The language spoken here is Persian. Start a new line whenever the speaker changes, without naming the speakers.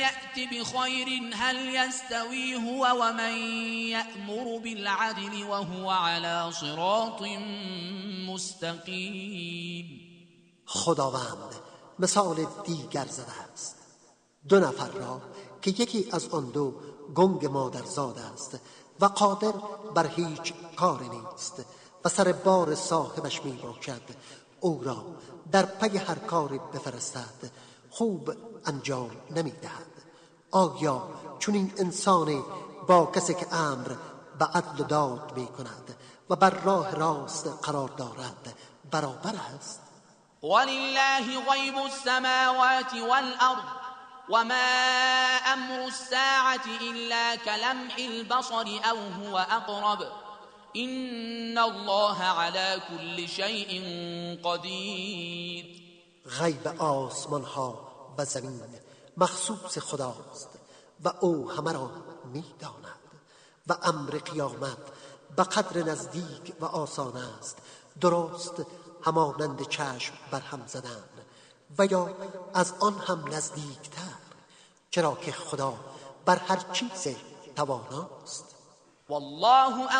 يأت بخير هل يستوي هو ومن يأمر بالعدل وهو على صراط مستقیم.
خداوند مثال دیگر زده است. دو نفر را که یکی از آن دو گنگ مادرزاد است و قادر بر هیچ کار نیست و سر بار صاحبش می باشد، او را در پی هر کاری بفرستد خوب انجام نمی دهد. آیا چون این انسان با کسی که امر به عدل و داد می کند و بر راه راست قرار دارد برابر است؟
ولله غیب السماوات والأرض وما أمر الساعة إلا كلمح البصر أو هو أقرب إن الله على كل شيء قدیر.
غیب آسمان ها و زمین مخصوص خداست و او همه را می داند و امر قیامت به قدر نزدیک و آسان است، درست همانند چشم بر هم زدن و یا از آن هم نزدیکتر، چرا که خدا بر هر چیز تواناست.
والله